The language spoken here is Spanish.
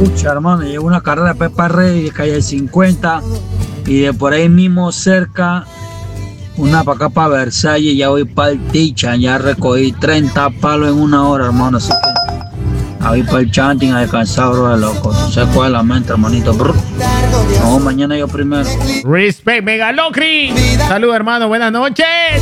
Pucha, hermano, llevo una carrera de Pepa Rey de calle 50 y de por ahí mismo cerca, una para acá para Versalles, ya voy para el Tichan, ya recogí 30 palos en una hora, hermano, así que ahí para el chanting a descansar, bro, de loco. Tú sabes cuál es la mente, hermanito. No, mañana yo primero. Respect, Megalocri. Salud, hermano, buenas noches.